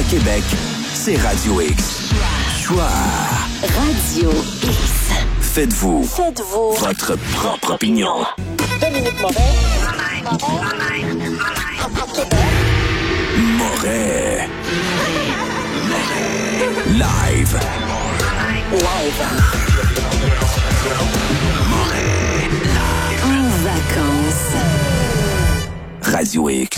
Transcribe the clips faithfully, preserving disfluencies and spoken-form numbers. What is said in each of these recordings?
À Québec, c'est Radio X. Choix. Radio X. Faites-vous. Faites-vous. Votre propre opinion. Dominique Moret. Moret. Live. Live. Moret. En vacances. Radio X.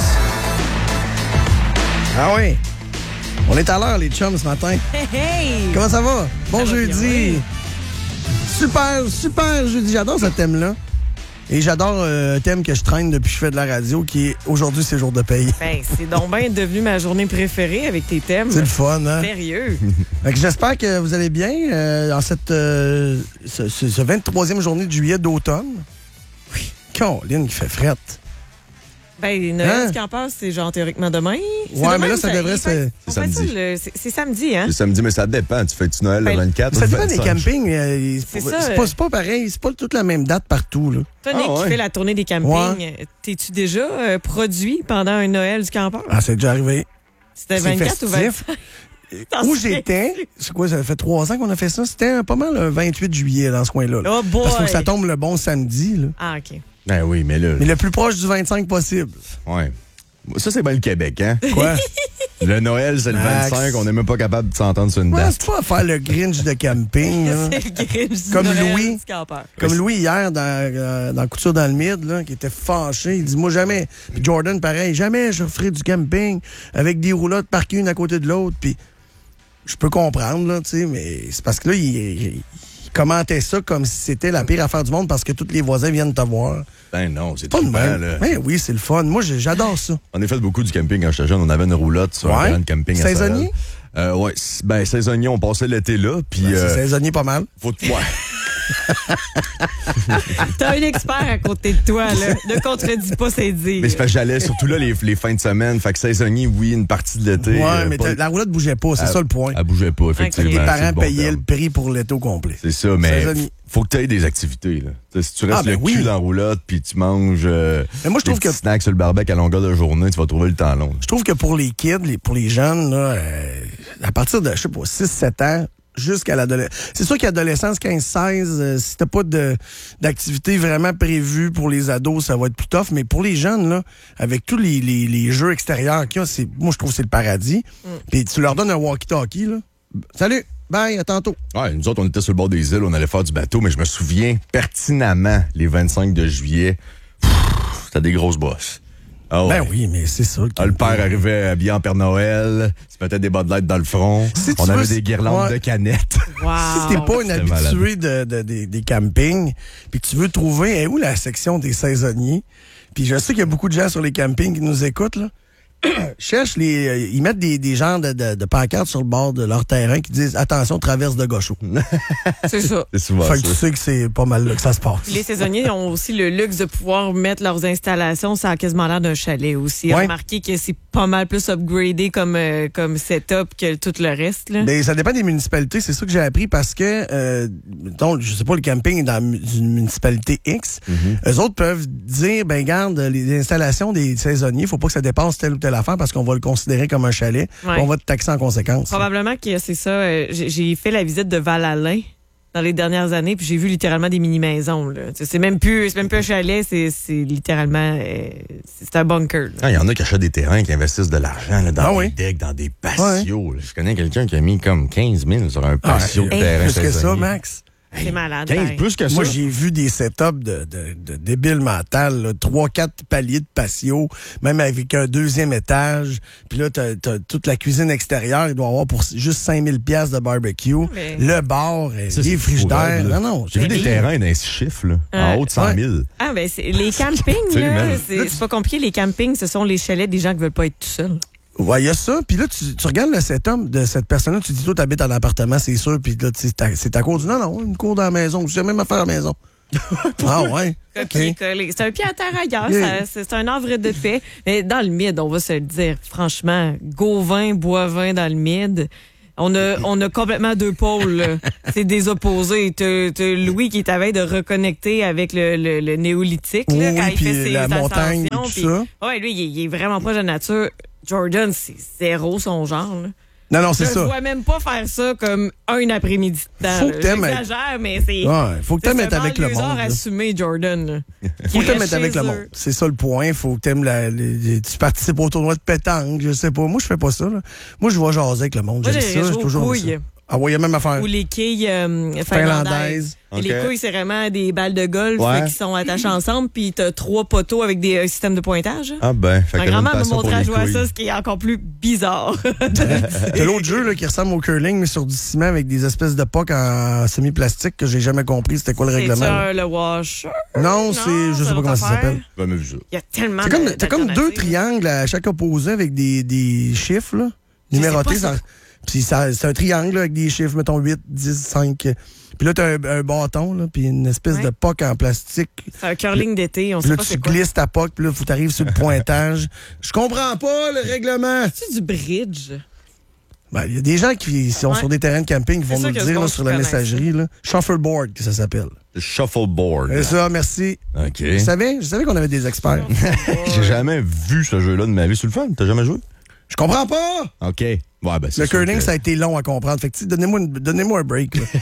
Ah oui. On est à l'heure, les chums, ce matin. Hey, hey! Comment ça va? Bon Ça va jeudi. bien, oui. Super, super jeudi. J'adore ce thème-là. Et j'adore euh, un thème que je traîne depuis que je fais de la radio, qui est aujourd'hui, c'est jour de paye. Ben, c'est donc bien devenu ma journée préférée avec tes thèmes. C'est le fun, hein? Sérieux. Fait que j'espère que vous allez bien euh, en cette euh, ce, ce- ce vingt-troisième journée de juillet d'automne. Oui. Caroline qui fait frette. Ben, Noël, Hein? ce qui en passe, c'est genre théoriquement demain. C'est Ouais, demain mais là, ou ça devrait il se- fait- on C'est fait ça samedi. le- C'est c'est samedi, hein? C'est samedi, mais ça dépend. Tu fais-tu Noël Ben, le vingt-quatre Ça ou le dépend des vingt-cinq? campings. euh, c'est C'est pas, ça, c'est pas, euh. c'est pas pareil. C'est pas toute la même date partout, là. Toi, Nick, Ah, ouais. qui fait la tournée des campings, t'es-tu déjà euh, produit pendant un Noël du campeur? Ah, c'est déjà arrivé. C'était c'est vingt-quatre ou festif. vingt-cinq? Où j'étais, c'est quoi, ça fait trois ans qu'on a fait ça? C'était euh, pas mal le vingt-huit juillet dans ce coin-là. là. Oh boy! Parce qu'il faut que ça tombe le bon samedi, là. Ah, OK. Ben oui, mais là. Mais le plus proche du vingt-cinq possible. Ouais. Ça, c'est bien le Québec, hein? Quoi? Le Noël, c'est le Max. vingt-cinq. On n'est même pas capable de s'entendre sur une Ouais, date. c'est pas à faire le Grinch de camping, là. C'est le Grinch du Comme Noël Louis. du campeur. Comme Louis hier dans, euh, dans Couture dans le Mid, là, qui était fâché. Il dit, moi, jamais. Puis Jordan, pareil, jamais je ferai du camping avec des roulottes parquées une à côté de l'autre. Puis je peux comprendre, là, tu sais, mais c'est parce que là, il, il- il commentait ça comme si c'était la pire affaire du monde parce que tous les voisins viennent te voir. Ben non, c'est Pas de trippant, même. là. Ben oui, c'est le fun. Moi, j'ai- j'adore ça. On a fait beaucoup du camping quand j'étais jeune. On avait une roulotte sur Ouais. un grand camping à Saisonnier? Sorel. Euh, ouais, c- ben saisonnier, on passait l'été là, puis Ben, euh, c'est saisonnier pas mal. faut ouais. T'as un expert à côté de toi, là. Ne contredis pas ses dires. Mais c'est parce que j'allais surtout là les, les fins de semaine. Fait que saisonnier, oui, une partie de l'été. Ouais, euh, mais pas- t'as- la roulotte bougeait pas, c'est Elle- ça le point. Elle bougeait pas, effectivement. Les c'est parents le bon payaient terme. le prix pour l'été au complet. C'est ça, mais Saisonnier. faut que tu aies des activités. Là. T'sais, si tu restes Ah, ben le oui. cul dans la roulotte puis tu manges euh, Mais moi, je des trouve petits que snacks sur le barbecue à longueur de journée, tu vas trouver le temps long. Je trouve que pour les kids, les, pour les jeunes, là, euh, à partir de, je sais pas, six sept ans, jusqu'à l'adolescence. C'est sûr qu'adolescence, quinze seize, euh, si t'as pas de, d'activité vraiment prévue pour les ados, ça va être plus tough. Mais pour les jeunes, là, avec tous les, les, les jeux extérieurs qu'il y a, c'est, moi, je trouve que c'est le paradis. Puis tu leur donnes un walkie-talkie, là. Salut! Bye, à tantôt. Ouais, nous autres, on était sur le bord des îles, on allait faire du bateau, mais je me souviens pertinemment, les vingt-cinq de juillet, pff, c'était des grosses bosses. Ah ouais. Ben oui, mais c'est ça. Ah, le père arrivait habillé en Père Noël, se mettait des bas de lettres dans le front. Si tu on veux, avait c'est- des guirlandes ouais. de canettes. Wow. Si t'es pas une C'était malade. habituée de, de- des- des campings, puis que tu veux trouver eh, où la section des saisonniers, puis je sais qu'il y a beaucoup de gens sur les campings qui nous écoutent, là. Cherche les. euh, ils mettent des, des genres de, de, de pancartes sur le bord de leur terrain qui disent attention, traverse de gaucho. C'est ça. C'est souvent Fait que tu ça. sais que c'est pas mal là que ça se passe. Les saisonniers ont aussi le luxe de pouvoir mettre leurs installations. Ça a quasiment l'air d'un chalet aussi. Ouais. Remarquez que c'est pas mal plus upgradé comme, euh, comme setup que tout le reste. Là. Ben, ça dépend des municipalités, c'est ça que j'ai appris parce que, euh, donc, je sais pas, le camping est dans une municipalité X. Eux autres peuvent dire, ben, garde, les installations des saisonniers, faut pas que ça dépasse telle ou telle affaire parce qu'on va le considérer comme un chalet. Ouais. On va te taxer en conséquence. Probablement que c'est ça. Euh, J'ai j'ai fait la visite de Val-Alain dans les dernières années, puis j'ai vu littéralement des mini-maisons. là. Tu sais, C'est même plus, c'est même plus un chalet, c'est c'est littéralement, euh, c'est un bunker. là. Ah, il y en a qui achètent des terrains, qui investissent de l'argent là, dans Ah des oui. decks, dans des patios. là. Je connais quelqu'un qui a mis comme quinze mille sur un patio de Hey, terrain plus que ça, saisonnier. Max. C'est malade. quinze, pareil. plus que ça. Moi, j'ai vu des setups de, de, de débile mental, là. Trois, quatre paliers de patio, même avec un deuxième étage. Puis là, t'as, t'as toute la cuisine extérieure. Il doit y avoir pour juste cinq mille piastres de barbecue. Mais- Le bar, euh, Ça, les c'est frigidaires. fou, là. Non, non. J'ai vu Mais- des terrains dans six chiffres, là, en Ouais. haut de cent mille. Ah, ben, c'est- les campings, Absolument. là, c'est c'est pas compliqué. Les campings, ce sont les chalets des gens qui veulent pas être tout seuls. Ouais, il y a ça. Puis là, tu, tu regardes le setup de cette personne-là, tu dis, toi, t'habites en appartement, c'est sûr. Puis là, tu sais, c'est ta- c'est ta cour. Du non, non, une cour dans la maison. Je sais même à faire à la maison. Ah ouais. Copier-coller. C'est un pied à terre ailleurs. Yeah. ça- C'est c'est un havre de paix. Mais dans le mid, on va se le dire, franchement, Gauvin, Boivin dans le mid. On a, on a complètement deux pôles. là. C'est des opposés. T'as t'as Louis qui est à veille de reconnecter avec le, le, le néolithique là, Oui, quand il puis fait ses la montagne et ascensions, tout puis- ça. Ouais, lui, il est, il est vraiment proche de la nature. Jordan, c'est zéro son genre. Là. Non, non, c'est Je ça. ne vois même pas faire ça comme un après-midi de temps. Faut que t'aimes J'exagère, mais c'est... Ouais, faut que t'aimes être avec le monde. C'est assumé, Jordan. Là, Faut que t'aimes reste être avec chez le eux. monde. C'est ça le point. Faut que t'aimes la, les- tu participes au tournoi de pétanque, je sais pas. Moi, je fais pas ça, là. Moi, je vais jaser avec le monde. Moi, J'aime j'ai ça. joué J'ai aux toujours aimé couilles. ça. Ah ouais, il y a même affaire. Ou les quilles euh, finlandaises. Finlandaises. Et les Ok. couilles, c'est vraiment des balles de golf Ouais. euh, qui sont attachées ensemble, puis t'as trois poteaux avec des euh, systèmes de pointage. Ah ben, fait Ma que t'as une grand-mère m'a passion pour montré à les jouer à ça, couilles. ce qui est encore plus bizarre. T'as l'autre jeu là, qui ressemble au curling, mais sur du ciment avec des espèces de pucks en semi-plastique que j'ai jamais compris c'était quoi le C'est règlement. ça, le washer. Non, c'est. Je sais c'est pas comment ça l'autre s'appelle. affaire. J'ai jamais vu ça. Il y a tellement C'est comme, de- t'as comme deux d'alternatives. triangles à chaque opposé avec des, des chiffres, là, Je sais numérotés. pas ça. ça- Puis ça- c'est un triangle là, avec des chiffres, mettons huit, dix, cinq. Puis là, t'as un, un bâton, là, puis une espèce Ouais. de puck en plastique. C'est un curling d'été, on Puis sait là, pas tu c'est quoi. glisses ta puck, puis là, faut que t'arrives sur le pointage. Je comprends pas le règlement. C'est du bridge. Ben, il y a des gens qui sont Ouais. sur des terrains de camping qui C'est vont sûr nous qu'il y le a dire du là, monde sur qui la connaît messagerie. Là. Shuffleboard, que ça s'appelle. Le shuffleboard. C'est ça, merci. OK. Je savais, je savais qu'on avait des experts. J'ai jamais vu ce jeu-là de ma vie sur le fun. T'as jamais joué? Je comprends pas! OK. Ouais, ben, c'est Le sûr curling, que- ça a été long à comprendre. Fait que, tu sais, donnez-moi, une- donnez-moi un break. Là.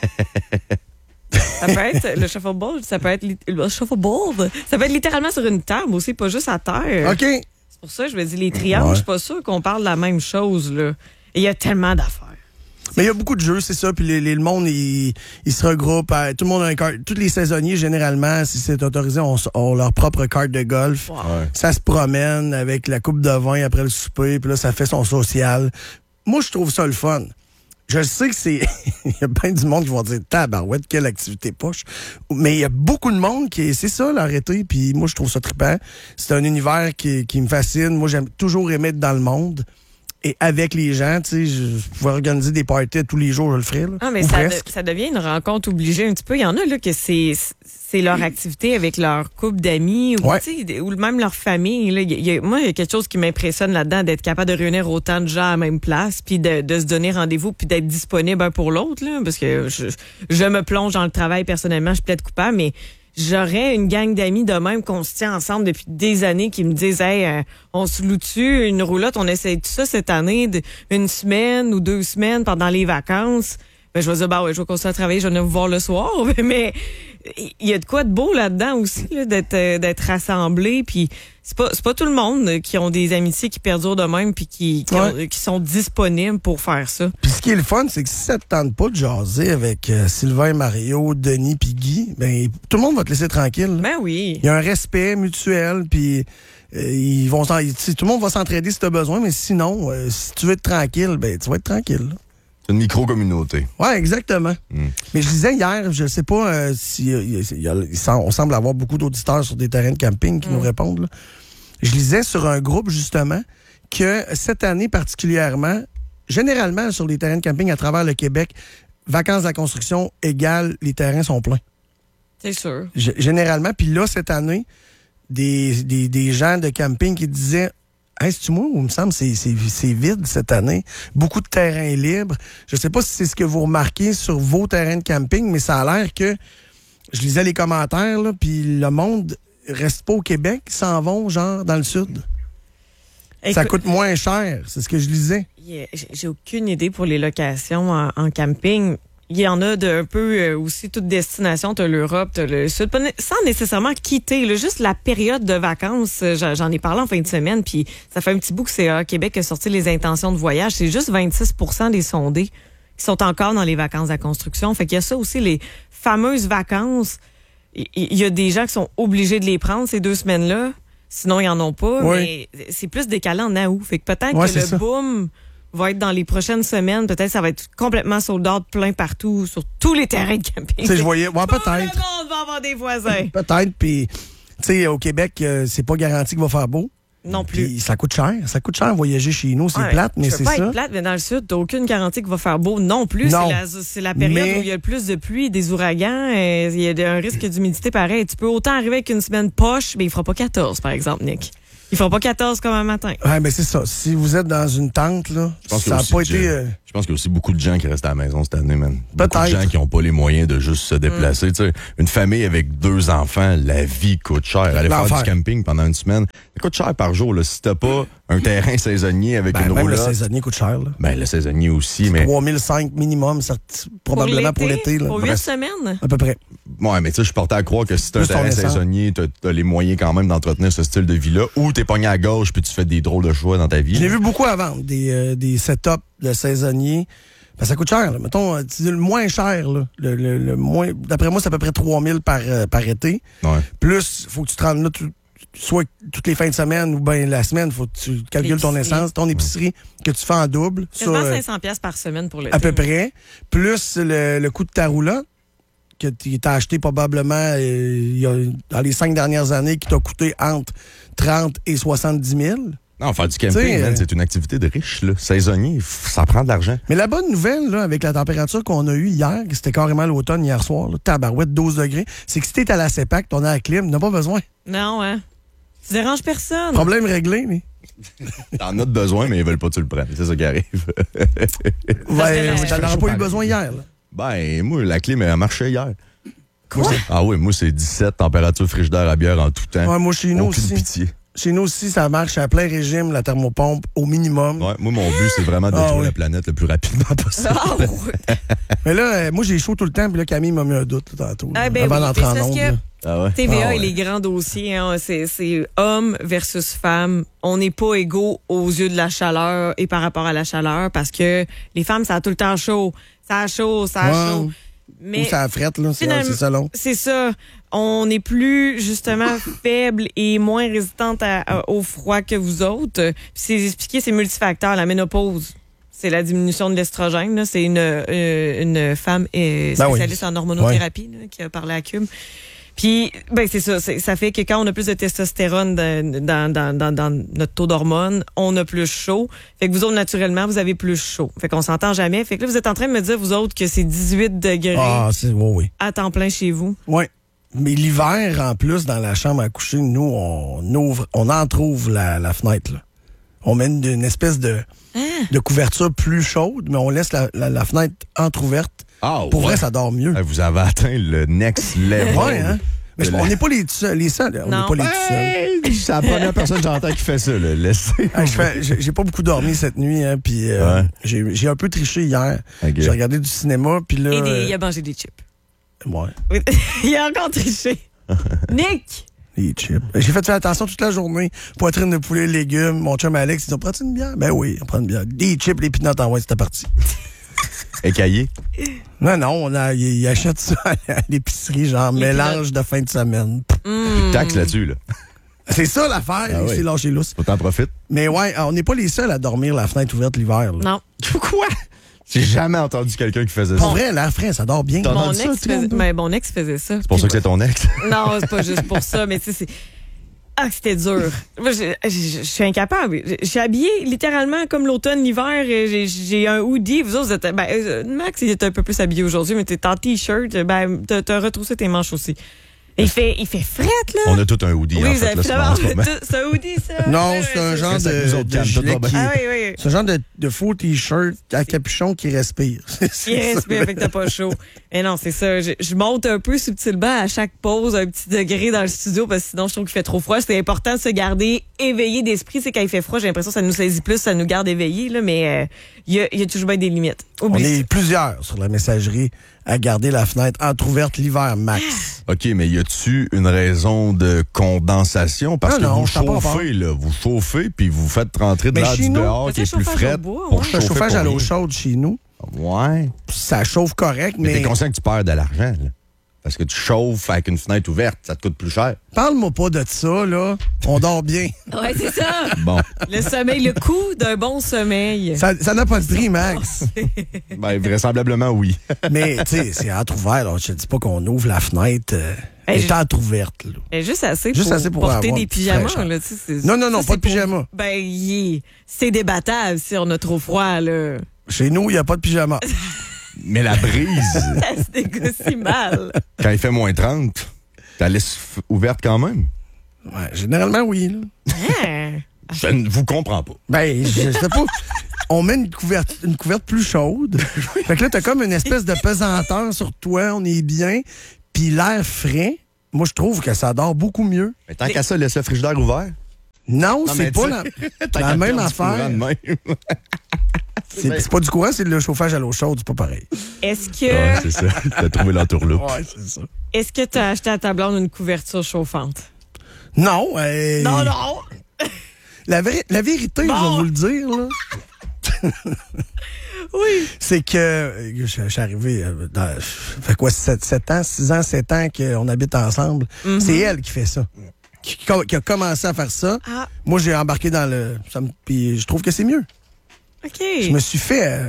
Ça peut être le shuffleboard, ça peut être lit- le shuffleboard. Ça peut être littéralement sur une table aussi, pas juste à terre. OK. C'est pour ça que je me dis les triangles, Ouais. je suis pas sûre qu'on parle de la même chose là. Et il y a tellement d'affaires. Mais il y a beaucoup de jeux, c'est ça. Puis les, les- le monde, il, il se regroupe. à- tout le monde a un carte. Tous les saisonniers, généralement, si c'est autorisé, ont, ont leur propre carte de golf. Wow. Ouais. Ça se promène avec la coupe de vin après le souper. Puis là, ça fait son social. Moi, je trouve ça le fun. Je sais que c'est. Il y a plein du monde qui vont dire tabarouette, quelle activité poche. Mais il y a beaucoup de monde qui. C'est ça, l'arrêter. Puis moi, je trouve ça trippant. C'est un univers qui, qui me fascine. Moi, j'aime toujours aimer être dans le monde. Et avec les gens, tu sais, je je pouvais organiser des parties tous les jours, je le ferais. Là, Ah, mais ou ça, de- presque. ça devient une rencontre obligée un petit peu. Il y en a là que c'est c'est leur activité avec leur couple d'amis ou, Ouais. tu sais, ou même leur famille. Là. Il y a- il y a- moi, il y a quelque chose qui m'impressionne là-dedans, d'être capable de réunir autant de gens à la même place, puis de, de se donner rendez-vous, puis d'être disponible un pour l'autre. Là, parce que je, je me plonge dans le travail personnellement, je plaide coupable, mais j'aurais une gang d'amis de même qu'on se tient ensemble depuis des années qui me disent hey, euh, on se loue dessus une roulotte, on essaie tout ça cette année, de, une semaine ou deux semaines pendant les vacances. Ben, je vais dire, bah ouais, je vais continuer à travailler, je vais venir vous voir le soir. Mais il y a de quoi de beau là-dedans aussi, là, d'être, euh, d'être rassemblés. Puis c'est pas, c'est pas tout le monde qui ont des amitiés qui perdurent de même puis qui, qui, ont- Ouais. qui sont disponibles pour faire ça. Puis ce qui est le fun, c'est que si ça te tente pas de jaser avec euh, Sylvain, Mario, Denis puis Guy, ben tout le monde va te laisser tranquille. là. Ben oui. Il y a un respect mutuel, puis euh, ils vont s'en- tu sais, tout le monde va s'entraider si tu as besoin, mais sinon, euh, si tu veux être tranquille, ben tu vas être tranquille. là. C'est une micro-communauté. Ouais, exactement. Mm. Mais je disais hier, je sais pas euh, si euh, il y a- il y a- il sem- on semble avoir beaucoup d'auditeurs sur des terrains de camping qui nous répondent. là. Je lisais sur un groupe justement que cette année particulièrement, généralement sur les terrains de camping à travers le Québec, vacances de la construction égale les terrains sont pleins. C'est sûr. G- généralement, puis là cette année, des, des, des gens de camping qui disaient hey, c'est-tu moi ou il me semble que c'est, c'est, c'est vide cette année? Beaucoup de terrains libres. Je sais pas si c'est ce que vous remarquez sur vos terrains de camping, mais ça a l'air que je lisais les commentaires, là, puis le monde reste pas au Québec, ils s'en vont, genre, dans le sud. Ça Écoute, coûte moins cher, c'est ce que je lisais. Yeah, j'ai j'ai aucune idée pour les locations en, en camping. Il y en a de un peu euh, aussi toute destination. T'as l'Europe, t'as le Sud, pas né- sans nécessairement quitter. Là, juste la période de vacances, euh, j'en j'en ai parlé en fin de semaine, puis ça fait un petit bout que C A A Québec a sorti les intentions de voyage. C'est juste vingt-six pour cent des sondés qui sont encore dans les vacances de la construction. Fait qu'il y a ça aussi, les fameuses vacances. Il il y a des gens qui sont obligés de les prendre ces deux semaines-là. Sinon, ils en ont pas. Oui. Mais c'est plus décalé en août. Fait que peut-être Ouais, que c'est le ça. boom va être dans les prochaines semaines. Peut-être ça va être complètement sold out plein partout, sur tous les terrains de camping. Tu sais, je voyais, ouais, Tout le peut-être. monde va avoir des voisins. Peut-être, puis, tu sais, au Québec, euh, c'est pas garanti qu'il va faire beau. Non plus. Puis ça coûte cher. Ça coûte cher voyager chez nous. C'est Ouais, plate, mais je peux c'est pas ça. être plate, mais dans le sud, t'as aucune garantie qu'il va faire beau non plus. Non. C'est la, c'est la période Mais- où il y a le plus de pluie, des ouragans, euh, il y a un risque d'humidité pareil. Tu peux autant arriver avec une semaine poche, mais il fera pas quatorze, par exemple, Nick. Il fera pas quatorze comme un matin. Ouais, mais c'est ça. Si vous êtes dans une tente, là, Je pense qu'il y ça a n'a aussi pas de été. gens- euh, Je pense qu'il y a aussi beaucoup de gens qui restent à la maison cette année, man. Beaucoup de Peut-être. gens qui n'ont pas les moyens de juste se déplacer. Tu sais, une famille avec deux enfants, la vie coûte cher. Aller faire L'enfer. du camping pendant une semaine, Ça coûte cher par jour, là. Si t'as pas un terrain saisonnier avec Ben, une même le roulotte. saisonnier coûte cher. Là. Ben, le saisonnier aussi, mais. trois mille cinq minimum, certes, probablement pour l'été. Là. Pour huit Bref. semaines? À peu près. Ouais, mais tu sais, je portais à croire que si t'as un Plus ton terrain essence. saisonnier, t'as, t'as les moyens quand même d'entretenir ce style de vie-là, ou t'es pogné à gauche puis tu fais des drôles de choix dans ta vie. Je l'ai vu beaucoup à vendre, des, euh, des setups de saisonniers. Ben, ça coûte cher. Là. Mettons, euh, tu dis le moins cher, là, le, le, le moins. D'après moi, c'est à peu près trois mille par, euh, par été. Ouais. Plus, il faut que tu te rendes là, tu- soit toutes les fins de semaine ou bien la semaine, il faut que tu calcules ton L'épicerie. essence, ton épicerie que tu fais en double. Ça, Quasiment euh, cinq cents piastres par semaine pour l'été. à peu près. Plus le, le coût de ta roulotte que tu t'as acheté probablement euh, il y a, dans les cinq dernières années qui t'a coûté entre trente et soixante-dix mille. Non, faire du camping, T'sais, man, euh, c'est une activité de riche, là. Saisonnier, f- ça prend de l'argent. Mais la bonne nouvelle, là, avec la température qu'on a eue hier, que c'était carrément l'automne hier soir, là, tabarouette, douze degrés, c'est que si t'es à la CEPAC, ton air à clim, n'a pas besoin. Non, hein? Tu déranges personne. Problème réglé, mais. T'en as besoin, mais ils veulent pas que tu le prennes. C'est ça qui arrive. Ouais, la- mais t'en auras pas eu besoin hier, là. Ben, moi, la clim, elle a marché hier. Quoi? Ah oui, moi, c'est dix-sept, température frigidaire à bière en tout temps. Ouais, moi, chez nous Aucune aussi. pitié. Chez nous aussi, ça marche à plein régime, la thermopompe, au minimum. Ouais, moi, mon but, c'est vraiment de Ah détruire oui. la planète le plus rapidement possible. Ah, ouais. Mais là, euh, moi, j'ai chaud tout le temps, puis là, Camille m'a mis un doute là, tantôt. Ah, là, ben avant oui, d'entrer mais en c'est parce onde. que- là. Ah ouais? T V A Ah et ouais. les grands dossiers, hein, c'est, c'est homme versus femme. On n'est pas égaux aux yeux de la chaleur et par rapport à la chaleur parce que les femmes, ça a tout le temps chaud. Ça a chaud, ça a Ouais. chaud. Mais Ou ça frette, là, c'est finalement- c'est ça long. c'est ça. On est plus, justement, faible et moins résistante à- à- au froid que vous autres. Puis c'est expliqué, c'est multifacteur. La ménopause, c'est la diminution de l'estrogène. là. C'est une, euh, une femme euh, Ben oui. spécialiste en hormonothérapie là, qui a parlé à Cube. Puis, ben c'est ça. c'est- Ça fait que quand on a plus de testostérone dans, dans, dans, dans, dans notre taux d'hormones, on a plus chaud. Fait que vous autres, naturellement, vous avez plus chaud. Fait qu'on s'entend jamais. Fait que là, vous êtes en train de me dire, vous autres, que c'est dix-huit degrés Ah, c'est. Oui, oui. à temps plein chez vous. Oui. Mais l'hiver, en plus, dans la chambre à coucher, nous, on ouvre, on entrouvre la, la fenêtre, là. On met une, une espèce de, de couverture plus chaude, mais on laisse la, la, la fenêtre entrouverte. Ah, Pour ouais. vrai, ça dort mieux. Ah, vous avez atteint le next level. Ouais, hein? Mais de je- la- on n'est pas les, seuls- les seuls. On n'est Non. pas les tout seuls. Hey, c'est la première personne que j'entends qui fait ça, là. Laissez. Hey, je fais- J'ai j'ai pas beaucoup dormi cette nuit, hein, puis euh, Ouais. j'ai j'ai un peu triché hier. Ok. J'ai regardé du cinéma, puis là. Et des- euh, il a mangé des chips. ouais, Oui. Il a encore triché. Nick! les chips. J'ai fait faire attention toute la journée. Poitrine de poulet, légumes. Mon chum Alex, il dit, on prend une bière? Ben oui, on prend une bière. Des chips, les pinottes en ouais, c'était parti. Écaillé. Non, non, on a, il, il achète ça à l'épicerie, genre Les mélange de fin de semaine. Hmm. Taxe là-dessus, là. C'est ça l'affaire, Ah il oui. s'est lâché lousse. Faut t'en profiter. Mais ouais, on n'est pas les seuls à dormir la fenêtre ouverte l'hiver. là. Non. Quoi? J'ai jamais entendu quelqu'un qui faisait Pour ça. vrai, l'air frais, ça dort bien. T'en- Mon entendu ça, ex, toi, faisait, toi? ben, mon ex faisait ça. C'est pour ça que c'est ton ex. Non, c'est pas juste pour ça, mais tu sais, c'est. Ah, que c'était dur. Moi, je, je- je suis incapable. Je, je suis habillée littéralement comme l'automne, l'hiver. et J'ai, j'ai un hoodie. Vous autres, vous êtes. Ben, euh, Max, il est un peu plus habillé aujourd'hui, mais t'es en t-shirt. Ben, t'as, t'as retroussé tes manches aussi. Et il fait, il fait frette, là. On a tout un hoodie, oui, en vous fait, avez là, finalement. en ce moment. C'est un hoodie, ça? Non, Ouais, c'est un ouais, genre Reste avec nous de, autres, de Cam, tout gilet va bien. qui- Ah oui, oui. ce genre de, de faux t-shirt à capuchon qui respire. C'est Il ça. respire, fait que t'as pas chaud. Et non, c'est ça. Je, je monte un peu subtilement à chaque pause un petit degré dans le studio parce que sinon je trouve qu'il fait trop froid. C'est important de se garder éveillé d'esprit. C'est quand il fait froid, j'ai l'impression que ça nous saisit plus, ça nous garde éveillés, là, mais il y, a, y a toujours bien des limites. On Oublie est plusieurs sur la messagerie à garder la fenêtre entrouverte l'hiver max. OK, mais y a-tu une raison de condensation? Parce Non, que non, vous ça n'a pas chauffez, là. Vous chauffez, puis vous faites rentrer de Mais l'air chez du nous, dehors t'as qui est fait plus chauffage frais au bois, pour ouais. Le chauffer chauffage pour à l'eau rien. chaude chez nous, Ouais. ça chauffe correct, Mais mais, t'es conscient que tu perds de l'argent, là. Parce que tu chauffes avec une fenêtre ouverte, ça te coûte plus cher. parle-moi pas de ça, là. On dort bien. Ouais, c'est ça. Bon. Le sommeil, le coût d'un bon sommeil. Ça ça n'a pas de prix, Max. Ben, vraisemblablement, oui. Mais, tu sais, c'est entrouvert, là. Je te dis pas qu'on ouvre la fenêtre. Euh, Hey, elle je- est entrouverte, là. Mais juste assez Juste pour, assez pour porter avoir des une petite pyjamas. fraîcheur. Là, tu sais, c'est- Non, non, non, ça, pas c'est de pour- pyjama. Ben, yeah. C'est débattable si on a trop froid, là. Chez nous, il n'y a pas de pyjama. Mais la brise, Ça se négocie mal. quand il fait moins trente, t'as laisse f- ouverte quand même. Ouais, généralement, oui, là. Hein? Je ne vous comprends pas. Ben, je sais pas. On met une couverte, une couverte plus chaude. Fait que là, t'as comme une espèce de pesanteur sur toi. On est bien. Puis l'air frais, moi, je trouve que ça dort beaucoup mieux. Mais tant qu'à ça, laisse le frigidaire ouvert. Non, Non, c'est mais pas tu la, T'as la qu'à même perdre du courant affaire. de même. C'est c'est pas du courant, c'est le chauffage à l'eau chaude, c'est pas pareil. Est-ce que Ouais, c'est ça. T'as trouvé l'entourloupe. Ouais, c'est ça. est-ce que tu as acheté à ta blonde une couverture chauffante? Non, euh, Non, non! La, vé- la vérité, je vais vous le dire, là, Oui. c'est que euh, je, je suis arrivé, euh, dans, ça fait quoi, sept ans, six ans, sept ans qu'on habite ensemble. Mm-hmm. C'est elle qui fait ça. Qui, qui a commencé à faire ça. Ah, Moi, j'ai embarqué dans le... ça me- Puis je trouve que c'est mieux. OK. Je me suis fait... euh,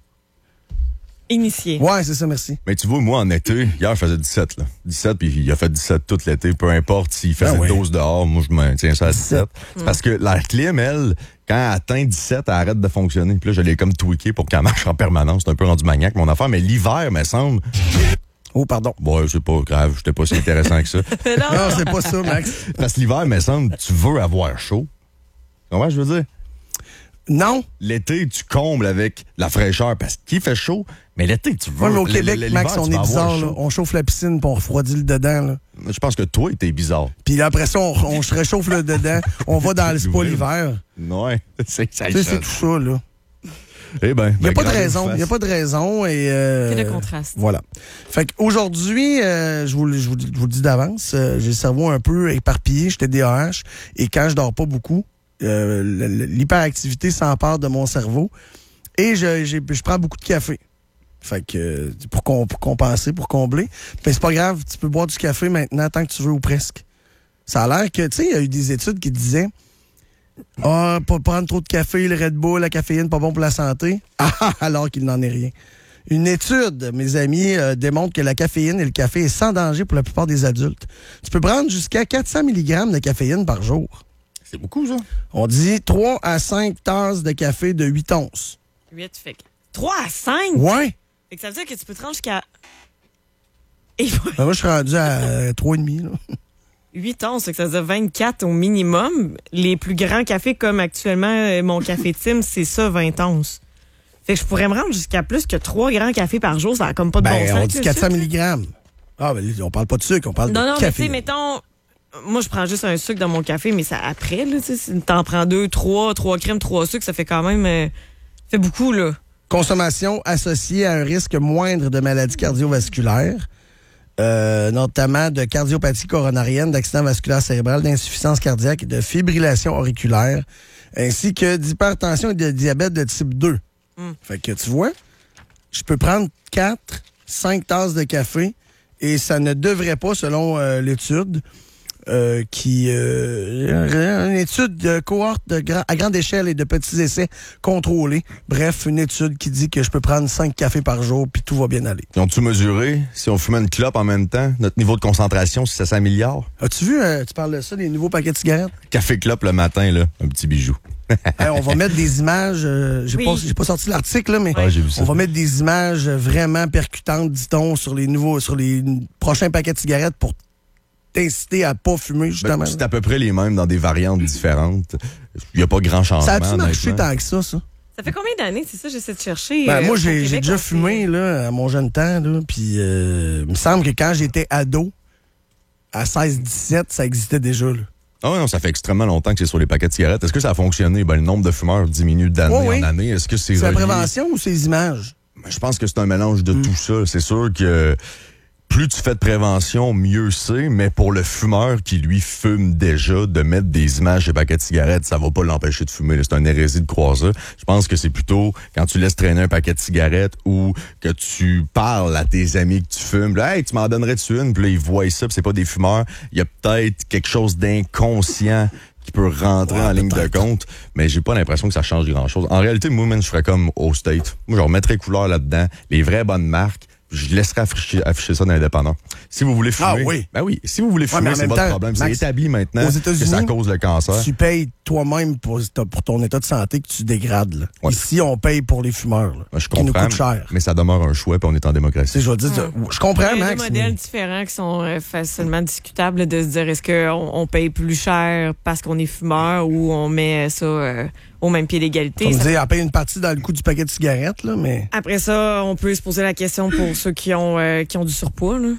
Initié. Ouais, c'est ça, merci. Mais tu vois, moi, en été, hier, je faisais dix-sept, là. dix-sept, puis il a fait dix-sept tout l'été. Peu importe s'il faisait Ah ouais. douze dehors, moi, je maintiens ça à dix-sept. C'est Mm. parce que la clim, elle, quand elle atteint dix-sept, elle arrête de fonctionner. Puis là, je l'ai comme tweaké pour qu'elle marche en permanence. C'est un peu rendu maniaque, mon affaire. Mais l'hiver, me semble... Oh, pardon. Bon, c'est pas grave, j'étais pas si intéressant que ça. non, Non, c'est pas ça, Max. Parce que l'hiver, me semble, tu veux avoir chaud. Comment je veux dire? Non. L'été, tu combles avec la fraîcheur parce qu'il fait chaud, mais l'été, tu veux... Ouais, mais au l- Québec, l- Max, l'hiver, on tu est vas avoir bizarre. Là. chaud. On chauffe la piscine puis on refroidit le dedans. Là. Je pense que toi, t'es bizarre. Puis là, après ça, on, on se réchauffe le dedans. On va dans le spa l'hiver. Ouais, c'est que ça Tu sais, c'est tout ça, là. Eh ben, Il n'y a pas de raison. Il n'y a pas de raison. Et, euh, Que de contraste. Voilà. Fait qu'aujourd'hui, euh, je, vous, le- je, vous, je vous le dis d'avance, euh, j'ai le cerveau un peu éparpillé. J'étais D A H. Et quand je dors pas beaucoup, euh, l- l- l'hyperactivité s'empare de mon cerveau. Et je, j'ai- je prends beaucoup de café. Fait que euh, pour, com- pour compenser, pour combler. Mais c'est pas grave, tu peux boire du café maintenant tant que tu veux ou presque. Ça a l'air que, tu sais, il y a eu des études qui disaient ah, pas prendre trop de café, le Red Bull, la caféine, pas bon pour la santé. Ah, ah, alors qu'il n'en est rien. Une étude, mes amis, euh, démontre que la caféine et le café est sans danger pour la plupart des adultes. Tu peux prendre jusqu'à quatre cents milligrammes de caféine par jour. C'est beaucoup, ça. On dit trois à cinq tasses de café de huit onces. huit, fait que trois à cinq? Ouais. Fait que ça veut dire que tu peux te rendre jusqu'à... Et Ben, moi, je suis rendu à euh, trois virgule cinq. là. huit onces, fait que ça veut dire vingt-quatre au minimum. Les plus grands cafés, comme actuellement euh, mon café Tim, c'est ça, vingt onces. Fait que je pourrais me rendre jusqu'à plus que trois grands cafés par jour. Ça a comme pas de Ben, bon sens. on dit le quatre cents sucre. milligrammes. Ah, ben, on parle pas de sucre, on parle Non, de non, mais tu café. sais, mettons... Moi, je prends juste un sucre dans mon café, mais ça après, là, tu sais, si t'en prends deux, trois, trois crèmes, trois sucres, ça fait quand même... euh, ça fait beaucoup, là. Consommation associée à un risque moindre de maladies cardiovasculaires, euh, notamment de cardiopathie coronarienne, d'accident vasculaire cérébral, d'insuffisance cardiaque et de fibrillation auriculaire, ainsi que d'hypertension et de diabète de type deux. Mm. Fait que tu vois, je peux prendre quatre, cinq tasses de café et ça ne devrait pas, selon euh, l'étude, euh, qui euh, une étude de cohorte de gra- à grande échelle et de petits essais contrôlés. Bref, une étude qui dit que je peux prendre cinq cafés par jour puis tout va bien aller. Ils ont-tu mesuré, si on fumait une clope en même temps, notre niveau de concentration, si ça s'améliore? As-tu vu, euh, tu parles de ça, les nouveaux paquets de cigarettes? Café clope le matin, là, un petit bijou. Hey, on va mettre des images, euh, j'ai Oui. pas, j'ai pas sorti l'article, là, mais Ouais, j'ai vu ça. on va mettre des images vraiment percutantes, dit-on, sur les nouveaux, sur les prochains paquets de cigarettes pour t'inciter à pas fumer, justement. Ben, c'est à peu près les mêmes dans des variantes différentes. Il n'y a pas grand changement. Ça a-tu marché honnêtement. tant que ça, ça? Ça fait combien d'années, c'est ça, j'essaie de chercher? Ben, euh, moi, au j'ai Québec, j'ai déjà on fumé, là, à mon jeune temps, là, puis euh, il me semble que quand j'étais ado, à seize dix-sept, ça existait déjà, là. Ah ouais, non, ça fait extrêmement longtemps que c'est sur les paquets de cigarettes. Est-ce que ça a fonctionné? Ben, le nombre de fumeurs diminue d'année Oui, oui. en année. Est-ce que c'est C'est la relié? prévention ou c'est les images? Ben, je pense que c'est un mélange Mm. de tout ça. C'est sûr que plus tu fais de prévention, mieux c'est. Mais pour le fumeur qui, lui, fume déjà, de mettre des images sur les paquets de cigarettes, ça va pas l'empêcher de fumer. là. C'est une hérésie de croire ça. Je pense que c'est plutôt quand tu laisses traîner un paquet de cigarettes ou que tu parles à tes amis que tu fumes. Là, hey, tu m'en donnerais-tu une? Puis là, ils voient ça, puis c'est pas des fumeurs. Il y a peut-être quelque chose d'inconscient qui peut rentrer Ouais, en ligne de peut-être. compte, mais j'ai pas l'impression que ça change grand-chose. En réalité, moi, man, je ferais comme au State. Moi, je remettrais couleur là-dedans, les vraies bonnes marques, je laisserai afficher, afficher ça dans l'indépendant. Si vous voulez fumer, Ah oui. ben oui, si vous voulez Ouais, mais fumer, en c'est même votre temps, problème. C'est Max, établi maintenant aux que États-Unis, ça cause le cancer. Tu payes toi-même pour, pour ton état de santé que tu dégrades. Là. Ouais. Ici, on paye pour les fumeurs, là, Moi, je qui nous comprends, coûte cher. mais ça demeure un choix, puis on est en Tu sais, démocratie. je vais te dire, je comprends, Il y a Max. deux modèles mais- différents qui sont euh, facilement discutables de se dire est-ce qu'on on paye plus cher parce qu'on est fumeur ou on met ça euh, au même pied d'égalité. Faut me Ça- dire, elle paye une partie dans le coût du paquet de cigarettes, là, mais Après ça, on peut se poser la question pour ceux qui ont, euh, qui ont du surpoids. Là.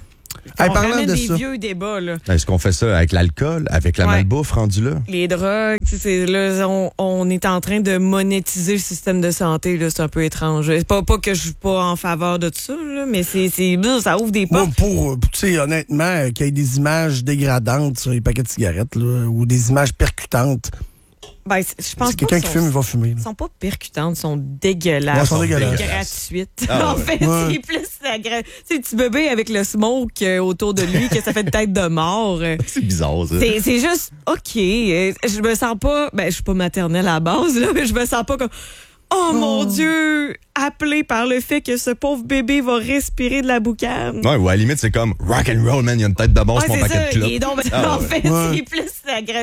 Hey, on parlant ramène de des ça. vieux débats, là. Est-ce qu'on fait ça avec l'alcool, avec la Ouais. malbouffe rendue là? Les drogues, tu sais, c'est- là, on, on est en train de monétiser le système de santé, là, c'est un peu étrange. C'est Pas, pas que je suis pas en faveur de ça, là, mais c'est, c'est, ça ouvre des Moi, portes. pour, tu sais, honnêtement, euh, qu'il y ait des images dégradantes sur les paquets de cigarettes, là, ou des images percutantes. Ben, c'est- je pense Si pas quelqu'un qu'ils qui sont- fume, il va fumer. là. Ils sont pas percutantes, ils sont dégueulasses. Ouais, ils sont dégueulasses. Gratuites. Ah en ouais. fait, Ouais. c'est plus la gra- c'est le petit bébé avec le smoke euh, autour de lui, que ça fait une tête de mort. euh. C'est bizarre, ça. C'est, c'est juste, OK. euh, Je me sens pas, ben, je suis pas maternelle à la base, là, mais je me sens pas comme, oh mon Dieu, appelé par le fait que ce pauvre bébé va respirer de la boucane. Ouais, ou à la limite, c'est comme rock and roll, man, il y a une tête de mort Ouais, sur mon c'est paquet ça. de clopes. Il est donc- Ah en ouais. fait, Ouais. c'est plus la gra-